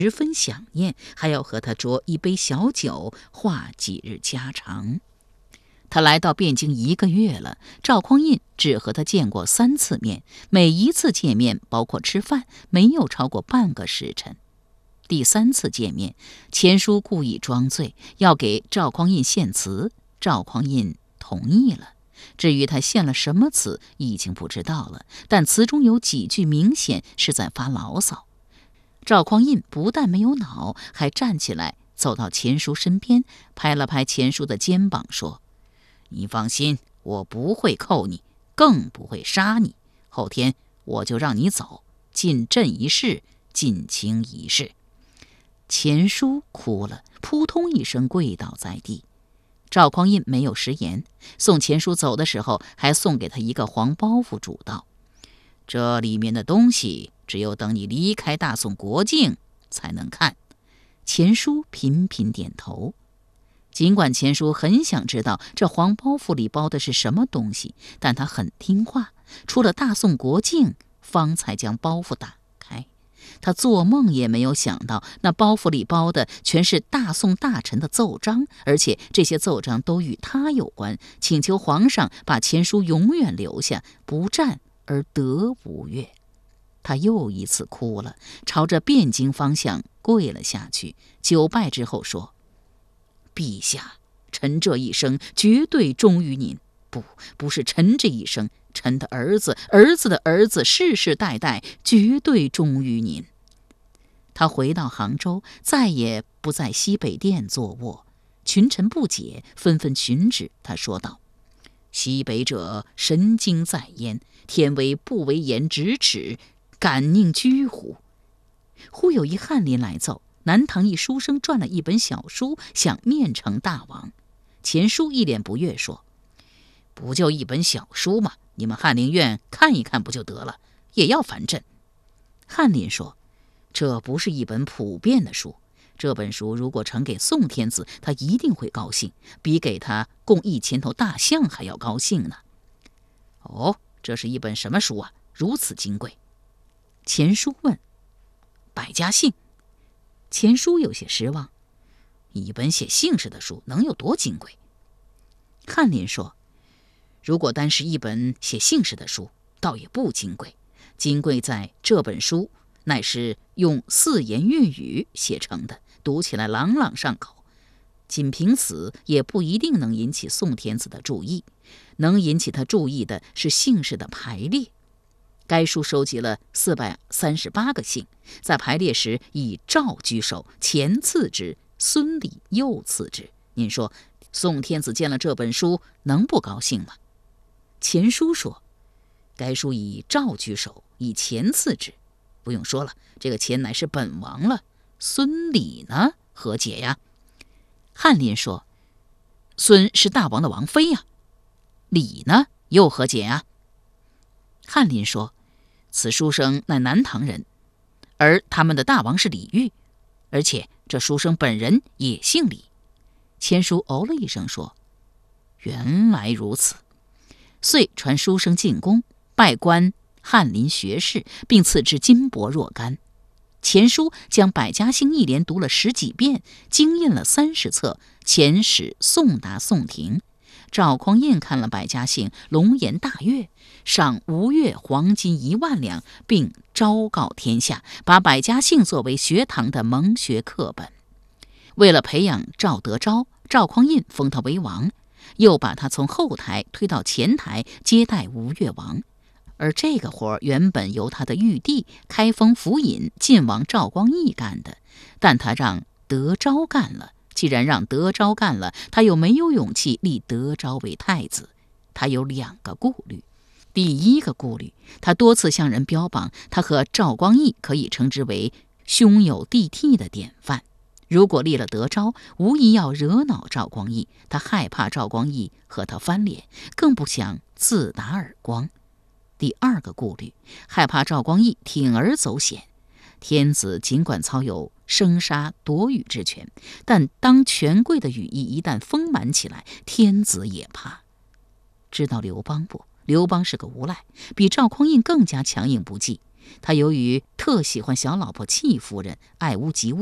十分想念，还要和他酌一杯小酒，话几日家常。他来到汴京1个月了，赵匡胤只和他见过3次面，每一次见面包括吃饭，没有超过半个时辰。第3次见面，钱叔故意装醉，要给赵匡胤献词，赵匡胤同意了。至于他献了什么词，已经不知道了，但词中有几句明显是在发牢骚。赵匡胤不但没有恼，还站起来走到钱叔身边，拍了拍钱叔的肩膀，说：“你放心，我不会扣你，更不会杀你。后天我就让你走，尽朕一事，尽卿一事。”钱叔哭了，扑通一声跪倒在地。赵匡胤没有食言，送钱叔走的时候，还送给他一个黄包袱，嘱道：“这里面的东西，只有等你离开大宋国境才能看。”钱叔频频点头。尽管钱叔很想知道这黄包袱里包的是什么东西，但他很听话，出了大宋国境，方才将包袱打开。他做梦也没有想到，那包袱里包的全是大宋大臣的奏章，而且这些奏章都与他有关，请求皇上把钱叔永远留下，不战而得吴越。他又一次哭了，朝着汴京方向跪了下去，久拜之后说：“陛下，臣这一生绝对忠于您，不是臣这一生，臣的儿子，儿子的儿子，世世代代绝对忠于您。”他回到杭州，再也不在西北殿坐卧。群臣不解，纷纷询旨。他说道：“西北者，神经在焉，天威不为言咫尺，敢宁居乎？”忽有一翰林来奏，南唐一书生撰了一本小书，想面呈大王。钱叔一脸不悦，说：“不就一本小书吗？你们翰林院看一看不就得了，也要烦朕。”翰林说：“这不是一本普遍的书，这本书如果呈给宋天子，他一定会高兴，比给他供1000头大象还要高兴呢。”“哦，这是一本什么书啊？如此金贵？”钱叔问。“百家姓。”钱叔有些失望，一本写姓氏的书能有多金贵？翰林说：“如果单是一本写姓氏的书，倒也不金贵，金贵在这本书乃是用4言粤语写成的，读起来朗朗上口。仅凭此也不一定能引起宋天子的注意，能引起他注意的是姓氏的排列。该书收集了438个姓，在排列时以赵居首，钱次之，孙李右次之。您说宋天子见了这本书能不高兴吗？”钱叔说：“该书以赵居首，以钱次之，不用说了，这个钱乃是本王了。孙李呢，何解呀？”翰林说：“孙是大王的王妃呀。”“李呢，又何解呀？”翰林说：“此书生乃南唐人，而他们的大王是李煜，而且这书生本人也姓李。”钱叔哦了一声说：“原来如此。”遂传书生进宫，拜官翰林学士，并赐之金帛若干。钱叔将百家姓一连读了10几遍，精印了30册，遣使送达宋廷。赵匡胤看了百家姓，龙颜大悦，赏吴越黄金1万两，并昭告天下，把百家姓作为学堂的蒙学课本。为了培养赵德昭，赵匡胤封他为王，又把他从后台推到前台接待吴越王。而这个活原本由他的玉帝开封府尹晋王赵光义干的，但他让德昭干了。既然让德昭干了，他又没有勇气立德昭为太子。他有2个顾虑。第一个顾虑，他多次向人标榜他和赵光义可以称之为兄友弟悌的典范。如果立了德昭，无疑要惹恼赵光义，他害怕赵光义和他翻脸，更不想自打耳光。第2个顾虑，害怕赵光义铤而走险。天子尽管操有生杀夺羽之权，但当权贵的羽翼一旦丰满起来，天子也怕。知道刘邦不？刘邦是个无赖，比赵匡胤更加强硬不济。 他由于特喜欢小老婆戚夫人，爱屋及乌。